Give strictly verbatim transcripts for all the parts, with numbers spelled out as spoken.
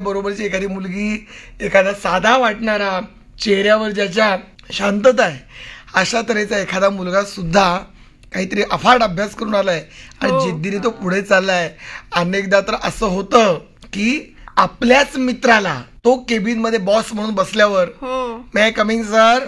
बरोबरची एखादी मुलगी, एखादा साधा वाटणारा, चेहऱ्यावर ज्याच्या शांतता आहे, अशा तऱ्हेचा एखादा मुलगा सुद्धा काहीतरी अफाट अभ्यास करून आलाय आणि जिद्दीने तो पुढे चाललाय. अनेकदा तर असं होतं की आपल्याच मित्राला तो केबिन मध्ये बॉस म्हणून बसल्यावर मे कमिंग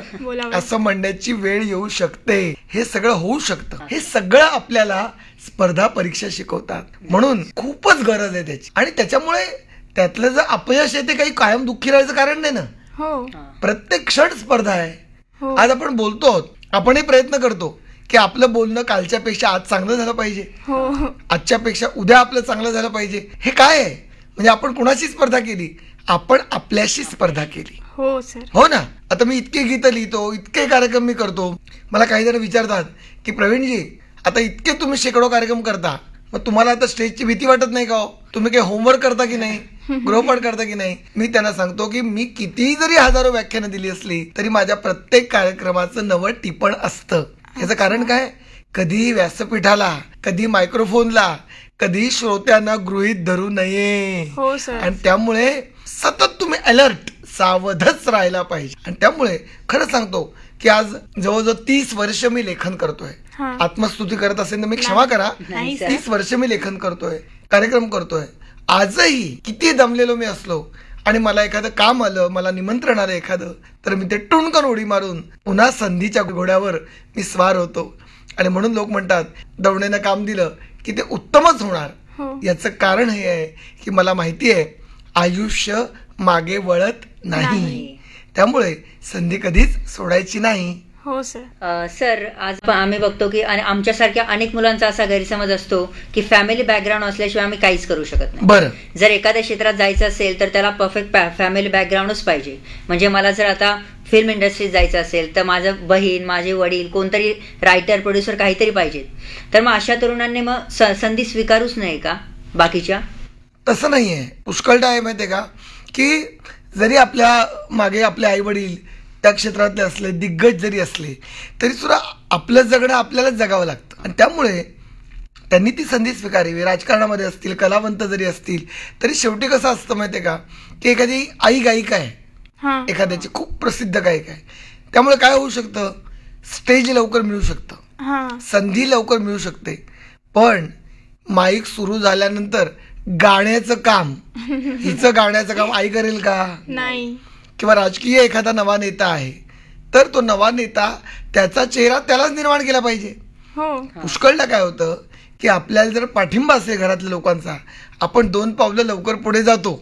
सर असं म्हणण्याची वेळ येऊ शकते. हे सगळं होऊ शकतं. हे सगळं आपल्याला स्पर्धा परीक्षा शिकवतात. म्हणून खूपच गरज आहे त्याची. आणि त्याच्यामुळे त्यातलं जर अपयश आहे ते काही कायम दुःखी राहायचं कारण नाही ना. प्रत्येक क्षण स्पर्धा आहे. आज आपण बोलतो, आपणही प्रयत्न करतो की आपलं बोलणं कालच्या पेक्षा आज चांगलं झालं पाहिजे, आजच्या पेक्षा उद्या आपलं चांगलं झालं पाहिजे. हे काय आहे? म्हणजे आपण कुणाशी स्पर्धा केली? आपण आपल्याशी स्पर्धा केली. हो सर. हो ना. आता मी इतके गीत लिहितो, इतके कार्यक्रम मी करतो. मला काही जण विचारतात की प्रवीणजी, आता इतके तुम्ही शेकडो कार्यक्रम करता, मग तुम्हाला आता स्टेजची भीती वाटत नाही का हो? तुम्ही काही होमवर्क करता की नाही, गृहपाठ करता की नाही? मी त्यांना सांगतो की मी कितीही जरी हजारो व्याख्यानं दिली असली तरी माझ्या प्रत्येक कार्यक्रमाचं नवं टिपण असतं. याचं कारण काय? कधी व्यासपीठाला, कधी मायक्रोफोनला, कधी श्रोत्यांना गृहीत धरू नये. हो सर. आणि त्यामुळे सतत तुम्ही अलर्ट, सावधच राहायला पाहिजे. आणि त्यामुळे खरं सांगतो की आज जवळजवळ तीस वर्ष मी लेखन करतोय. आत्मस्तुती करत असेल तर मी क्षमा करा. तीस वर्ष मी लेखन करतोय, कार्यक्रम करतोय. आजही किती दमलेलो मी असलो आणि मला एखादं काम आलं, मला निमंत्रण आलं एखादं, तर मी ते टुणकन उडी मारून पुन्हा संधीच्या घोड्यावर मी स्वार होतो. आणि म्हणून लोक म्हणतात दवण्यानं काम दिलं की ते उत्तमच होणार. याचं कारण हे आहे की मला माहिती आहे आयुष्य मागे वळत नाही. त्यामुळे संधी कधीच सोडायची नाही. हो सर. सर, आज आम्ही बघतो की आमच्यासारख्या अनेक मुलांचा असा गैरसमज असतो की फॅमिली बॅकग्राऊंड असल्याशिवाय आम्ही काहीच करू शकत नाही. बरं. जर एखाद्या क्षेत्रात जायचं असेल तर त्याला परफेक्ट फॅमिली बॅकग्राऊंडच पाहिजे. म्हणजे मला जर आता फिल्म इंडस्ट्रीत जायचं असेल तर माझं बहीण, माझे वडील, कोणतरी रायटर, प्रोड्युसर काहीतरी पाहिजेत. तर मग अशा तरुणांनी मग संधी स्वीकारूच नाही का बाकीच्या? तसं नाहीये. पुष्कळदा आहे माहितीये का की जरी आपल्या मागे आपले आई वडील त्या क्षेत्रातले असले, दिग्गज जरी असले, तरी सुद्धा आपलं जगणं आपल्यालाच जगावं लागतं. आणि त्यामुळे त्यांनी ती संधी स्वीकारावी. राजकारणामध्ये असतील, कलावंत जरी असतील, तरी शेवटी कसं असतं माहितीये का की एखादी आई गायिका आहे, एखाद्याची खूप प्रसिद्ध गायिका आहे, त्यामुळे काय होऊ शकतं, स्टेज लवकर मिळू शकतं, संधी लवकर मिळू शकते. पण माईक सुरू झाल्यानंतर गाण्याचं काम, हिचं गाण्याचं काम आई करेल का? नाही. किंवा राजकीय एखादा नवा नेता आहे तर तो नवा नेता त्याचा चेहरा त्यालाच निर्माण केला पाहिजे. पुष्कळदा काय होतं की आपल्याला जर पाठिंबा असेल घरातल्या लोकांचा, आपण दोन पावलं लवकर पुढे जातो.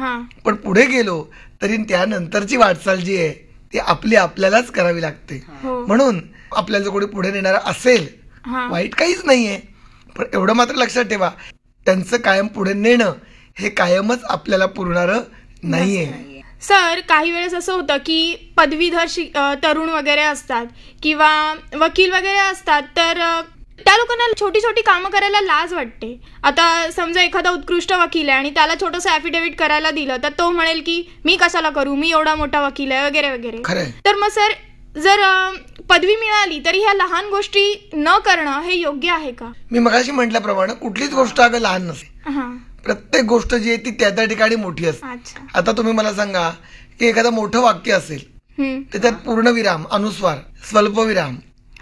पण पुढे गेलो तरी त्यानंतरची वाटचाल जी आहे ती आपली आपल्यालाच करावी लागते. म्हणून आपल्याला जर कोणी पुढे नेणारा असेल, वाईट काहीच नाहीये, पण एवढं मात्र लक्षात ठेवा, त्यांचं कायम पुढे नेणं हे कायमच आपल्याला पुरणारं नाहीये. सर, काही वेळेस असं होतं की पदवीधर तरुण वगैरे असतात किंवा वकील वगैरे असतात, तर त्या लोकांना छोटी छोटी कामं करायला लाज वाटते. आता समजा एखादा उत्कृष्ट वकील आहे आणि त्याला छोटंसं ॲफिडेव्हिट करायला दिलं तर तो म्हणेल की मी कशाला करू, मी एवढा मोठा वकील आहे वगैरे वगैरे. तर मग सर, जर पदवी मिळाली तरी ह्या लहान गोष्टी न करणं हे योग्य आहे का? मी मगाशी म्हटल्याप्रमाणे कुठलीच गोष्ट अगं लहान नसते. प्रत्येक गोष्ट जी आहे ती त्या त्या ठिकाणी मोठी असते. आता तुम्ही मला सांगा की एखादं मोठं वाक्य असेल, त्याच्यात पूर्णविराम, अनुस्वार, स्वल्पविराम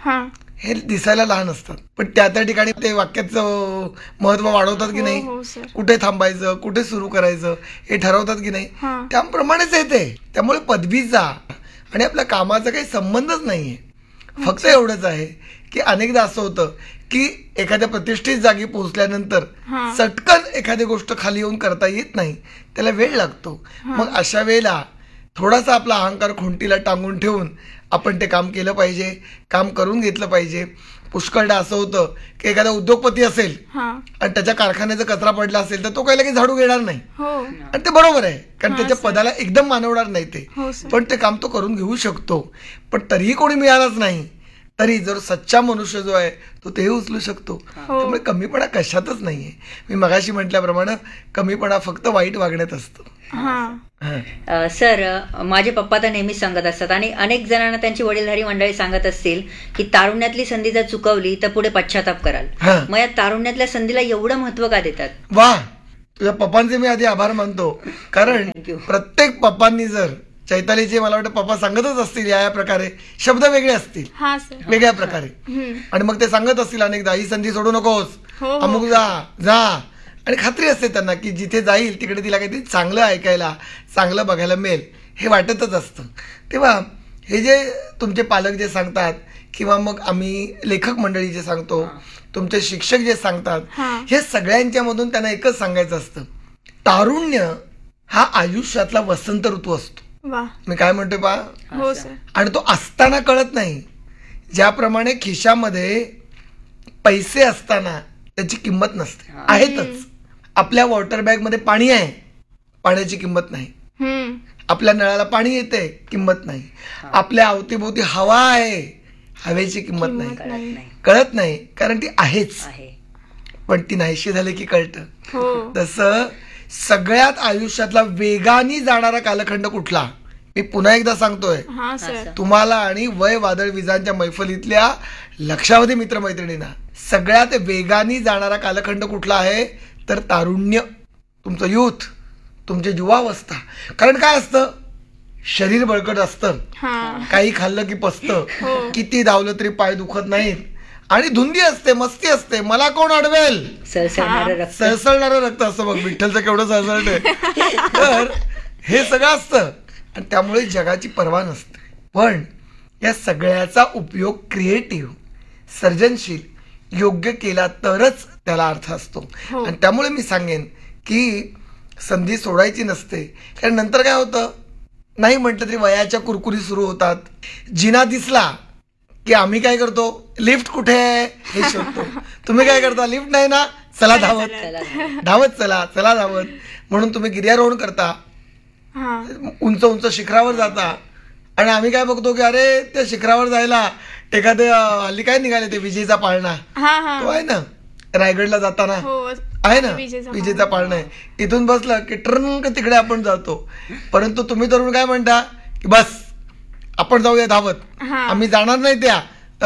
हे दिसायला लहान असतात, पण त्या त्या ठिकाणी ते वाक्याचं महत्व वाढवतात की नाही, कुठे थांबायचं, कुठे सुरू करायचं हे ठरवतात की नाही, त्याप्रमाणेच येते. त्यामुळे पदवीचा आणि आपल्या कामाचा काही संबंधच नाहीये. फक्त एवढंच आहे की अनेकदा असं होतं की एखाद्या प्रतिष्ठित जागी पोहोचल्यानंतर चटकन एखादी गोष्ट खाली येऊन करता येत नाही, त्याला वेळ लागतो. मग अशा वेळेला थोडासा आपला अहंकार खुंटीला टांगून ठेवून आपण ते काम केलं पाहिजे, काम करून घेतलं पाहिजे. पुष्कळदा असं होतं की एखादा उद्योगपती असेल आणि त्याच्या कारखान्याचा कचरा पडला असेल तर तो काही लगेच झाडू घेणार नाही, आणि ते बरोबर आहे, कारण त्याच्या पदाला एकदम मानवणार नाही ते, पण ते काम तो करून घेऊ शकतो. पण तरीही कोणी मिळालंच नाही तरी जर सच्चा मनुष्य जो आहे तो तेही उचलू शकतो. त्यामुळे कमीपणा कशातच नाहीये. मी मगाशी म्हटल्याप्रमाणे कमीपणा फक्त वाईट वागण्यात असतो. सर, माझे पप्पा तर नेहमीच सांगत असतात आणि अनेक जणांना त्यांची वडीलधारी मंडळी सांगत असतील की तारुण्यातली संधी जर चुकवली तर पुढे पश्चाताप कराल. मग या तारुण्यातल्या संधीला एवढं महत्व का देतात? वा, तुझ्या पप्पांचे मी आधी आभार मानतो, कारण प्रत्येक पप्पांनी जर चैतालीचे मला वाटतं पप्पा सांगतच असतील या या प्रकारे, शब्द वेगळे असतील हा सर. वेगळ्या प्रकारे, हम्म. आणि मग ते सांगत असतील अनेकदा ही संधी सोडू नकोस, हो, हो. अमुक जा जा, आणि खात्री असते त्यांना की जिथे जाईल तिकडे तिला काहीतरी चांगलं ऐकायला, चांगलं बघायला मिळेल हे वाटतच असतं. तेव्हा हे जे तुमचे पालक जे सांगतात किंवा मग आम्ही लेखक मंडळी जे सांगतो, तुमचे शिक्षक जे सांगतात, हा. हे सगळ्यांच्या मधून त्यांना एकच सांगायचं असतं, तारुण्य हा आयुष्यातला वसंत ऋतू असतो. वा. मी काय म्हणतोय पा, हो सर. आणि तो असताना कळत नाही. ज्याप्रमाणे खिशामध्ये पैसे असताना त्याची किंमत नसते, आहेतच. आपल्या वॉटर बॅग मध्ये पाणी आहे, पाण्याची किंमत नाही. हम्म. आपल्या नळाला पाणी येते, किंमत नाही. आपल्या अवतीभोवती हवा आहे, हवेची किंमत नाही, कळत नाही. कळत नाही, कारण ती आहेच. आहे. पण ती नाहीशी झाली की कळतं. हो. तसं सगळ्यात आयुष्यातला वेगाने जाणारा कालखंड कुठला, मी पुन्हा एकदा सांगतोय हा सर. तुम्हाला आणि वय वादळ विजांच्या मैफलीतल्या लक्षावधी मित्रमैत्रिणींना, सगळ्यात वेगाने जाणारा कालखंड कुठला आहे तर तारुण्य, तुमचं युथ, तुमची युवावस्था. कारण काय असतं, शरीर बळकट असतं, हा. काही खाल्लं की पचतं, हो. किती धावलं तरी पाय दुखत नाहीत, आणि धुंदी असते, मस्ती असते, मला कोण अडवेल, सळसळणारं रक्त. सळसळणारं रक्त असतं. बघ विठ्ठलचं केवढं सळसळतंय. तर हे सगळं असतं आणि त्यामुळे जगाची पर्वा नसते. पण या सगळ्याचा उपयोग क्रिएटिव्ह, सर्जनशील, योग्य केला तरच त्याला अर्थ असतो. हो. आणि त्यामुळे मी सांगेन की संधी सोडायची नसते, कारण नंतर काय होतं, नाही म्हटलं तरी वयाच्या कुरकुरी सुरू होतात. जिना दिसला की आम्ही काय करतो, लिफ्ट कुठे आहे हे शोधतो. तुम्ही काय करता, लिफ्ट नाही ना, चला धावत, चला. धावत चला चला धावत, म्हणून तुम्ही गिर्यारोहण करता, हा. उंच उंच शिखरावर जाता. आणि आम्ही काय बघतो की अरे त्या शिखरावर जायला एखादे अं, हल्ली काय निघाले ते विजेचा पाळणा, हा. हा. तो आहे ना रायगडला जाताना, हो. आहे ना विजेचा विजेचा पाळणा आहे. इथून बसलं की ट्रंक तिकडे आपण जातो. परंतु तुम्ही तरुण काय म्हणता की बस आपण जाऊया धावत, हा. आम्ही जाणार नाही त्या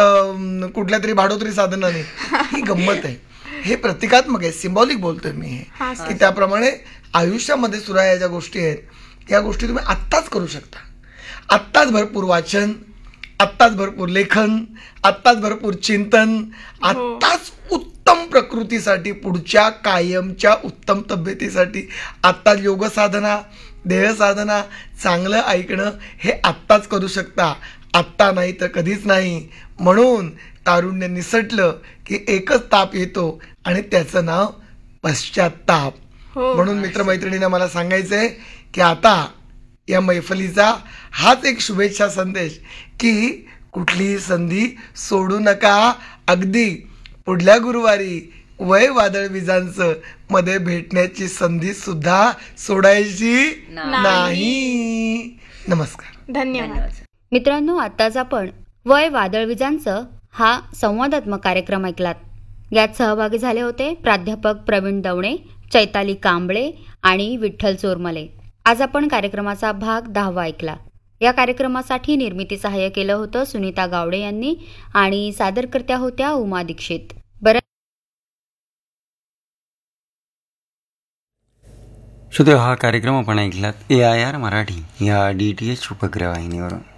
अं, कुठल्या तरी भाडोत्री साधनाने. ही गंमत आहे, हे प्रतिकात्मक आहे, सिम्बॉलिक बोलतोय मी हे, हा, की त्याप्रमाणे आयुष्यामध्ये सुद्धा या ज्या गोष्टी आहेत या गोष्टी तुम्ही आत्ताच करू शकता. आत्ताच भरपूर वाचन, आत्ताच भरपूर लेखन, आत्ताच भरपूर चिंतन, आत्ताच उत्तम प्रकृतीसाठी, पुढच्या कायमच्या उत्तम तब्येतीसाठी आत्ताच योग साधना, देह साधना, चांगलं ऐकणं हे आत्ताच करू शकता. आत्ता नाही तर कधीच नाही. म्हणून तारुण्य निसटलं की एकच ताप येतो आणि त्याचं नाव पश्चात्ताप. हो. म्हणून मित्रमैत्रिणींना मला सांगायचंय की आता या मैफलीचा हाच एक शुभेच्छा संदेश की कुठलीही संधी सोडू नका. अगदी पुढल्या गुरुवारी वय वादळ विजांचं मध्ये भेटण्याची संधी सुद्धा सोडायची नाही. नमस्कार. धन्यवाद. मित्रांनो, आत्ताच आपण वय वादळविजांचं हा संवादात्मक कार्यक्रम ऐकलात. यात सहभागी झाले होते प्राध्यापक प्रवीण दवणे, चैताली कांबळे आणि विठ्ठल चोरमले. आज आपण कार्यक्रमाचा भाग दहावा ऐकला. या कार्यक्रमासाठी निर्मिती सहाय्य केलं होतं सुनीता गावडे यांनी आणि सादरकर्त्या होत्या उमा दीक्षित. बरं श्रोते, हा कार्यक्रम आपण ऐकलात ए आय आर मराठी या डी टी एच उपग्रह वाहिनीवरून.